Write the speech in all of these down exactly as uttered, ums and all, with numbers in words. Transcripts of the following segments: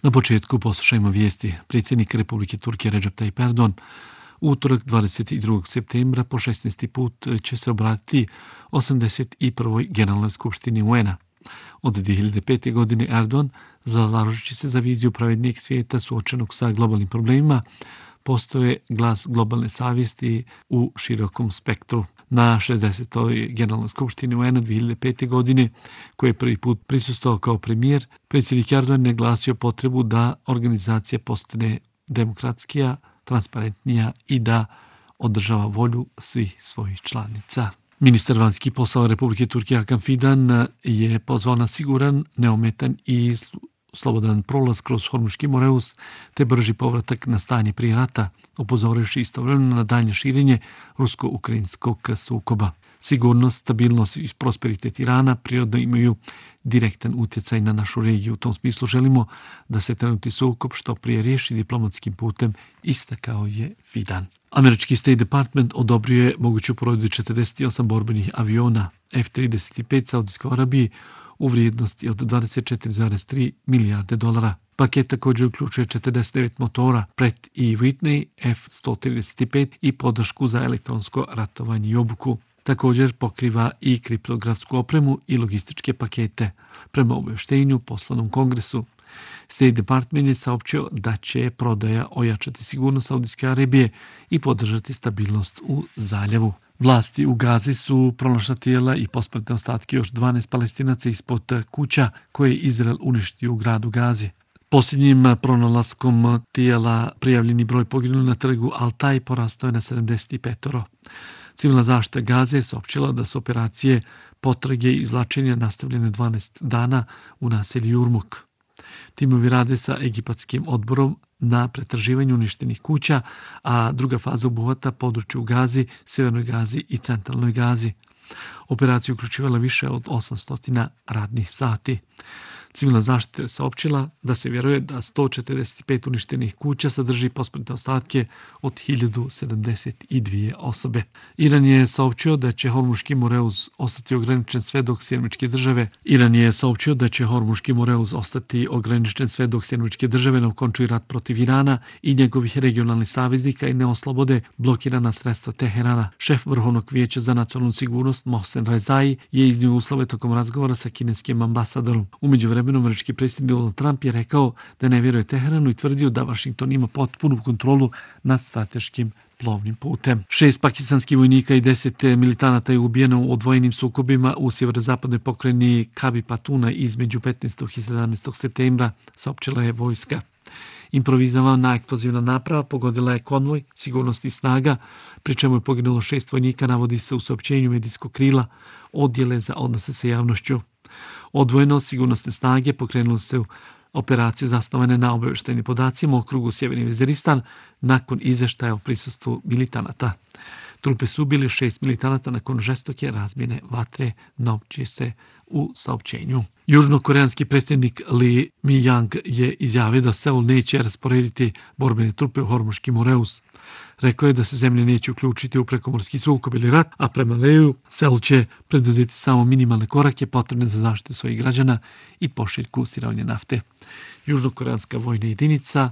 Na početku poslušajmo vijesti. Predsjednik Republike Turske Recep Tayyip Erdogan u utorak dvadeset drugog septembra po šesnaesti put će se obratiti osamdeset prvoj Generalnoj skupštini U N-a. Od dvije hiljade pete. godine Erdogan, zalažući se za viziju pravednijeg svijeta suočenog sa globalnim problemima, postoje glas globalne savjesti u širokom spektru. Na šezdesetoj Generalnoj skupštini U N-a dvije hiljade pete. godine, koji je prvi put prisustvovao kao premijer, predsjednik Erdogan naglasio potrebu da organizacija postane demokratskija, transparentnija i da održava volju svih svojih članica. Ministar vanjskih poslova Republike Turske Hakan Fidan je pozvao na siguran, neometan i slobodan prolaz kroz Hormuški Moreus te brži povratak na stanje prije rata, upozorivši istovremeno na daljnje širenje rusko-ukrajinskog sukoba. Sigurnost, stabilnost i prosperitet Irana prirodno imaju direktan utjecaj na našu regiju. U tom smislu želimo da se trenutni sukob što prije riješi diplomatskim putem, istakao je Fidan. Američki State Department odobrio je moguću provedbu četrdeset osam borbenih aviona F trideset pet Saudijskoj Arabiji u vrijednosti od dvadeset četiri zarez tri milijarde dolara. Paket također uključuje četrdeset devet motora Pratt i Whitney F sto trideset pet i podršku za elektronsko ratovanje i obuku. Također pokriva i kriptografsku opremu i logističke pakete. Prema obavještenju poslanom Kongresu, State Department je saopćio da će prodaja ojačati sigurnost Saudijske Arabije i podržati stabilnost u zaljevu. Vlasti u Gazi su pronašla tijela i posmrtne ostatke još dvanaest Palestinaca ispod kuća koje je Izrael uništio u gradu Gazi. Posljednjim pronalaskom tijela prijavljeni broj poginulih na trgu Al-Tai porastao je na sedamdeset pet. Civilna zaštita Gaze je saopćila da su operacije potrage i izvlačenja nastavljene dvanaest dana u naselju Jurmuk. Timovi rade sa egipatskim odborom na pretraživanju uništenih kuća, a druga faza obuhvata područje u Gazi, Sjevernoj Gazi i Centralnoj Gazi. Operacija uključivala više od osamsto radnih sati. Civilna zaštita je saopćila da se vjeruje da sto četrdeset pet uništenih kuća sadrži posmrtne ostatke od hiljadu sedamdeset dvije osobe. Iran je saopćio da će Hormuški Moreus ostati ograničen sve dok Sjedinjene države Iran je saopćio da će Hormuški Moreus ostati ograničen sve dok Sjedinjene države ne okončuju rat protiv Irana i njegovih regionalnih saveznika i ne oslobode blokirana sredstva Teherana. Šef Vrhovnog vijeća za nacionalnu sigurnost Mohsen Rezai je iznio uslove tokom razgovora sa kineskim ambasadorom. U međuvremenu američki predsjednik Donald Trump je rekao da ne vjeruje Teheranu i tvrdio da Washington ima potpunu kontrolu nad strateškim plovnim putem. Šest pakistanskih vojnika i deset militanata je ubijeno u odvojenim sukobima u sjeverozapadnoj pokrajini Khyber Pakhtunkhwa između petnaestog i sedamnaestog septembra, saopćila je vojska. Improvizovana eksplozivna naprava pogodila je konvoj sigurnosnih snaga, pri čemu je poginulo šest vojnika, navodi se u saopćenju medijskog krila odjele za odnose sa javnošću. Odvojeno sigurnosne snage pokrenule se u operaciju zasnovane na obavještajnim podacima u okrugu Sjeverni Veziristan nakon izvještaja o prisustvu militanata. Trupe su ubili šest militanata nakon žestoke razmjene vatre, navodi se u saopćenju. Južnokoreanski predsjednik Lee Mi-yang je izjavio da Seul neće rasporediti borbene trupe u Hormuški Moreus. Rekao je da se zemlje neće uključiti u prekomorski sukob ili rat, a prema Leju Seul će preduzeti samo minimalne korake potrebne za zaštitu svojih građana i pošiljku sirovine nafte. Južnokoreanska vojna jedinica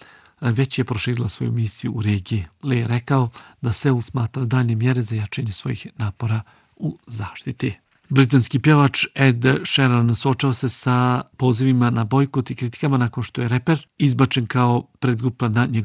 već je proširila svoju misiju u regiji. Lee je rekao da Seul smatra daljnje mjere za jačanje svojih napora u zaštiti. Britanski pjevač Ed Sheeran suočava se sa pozivima na bojkot i kritikama nakon što je reper izbačen kao predgrupa na njegov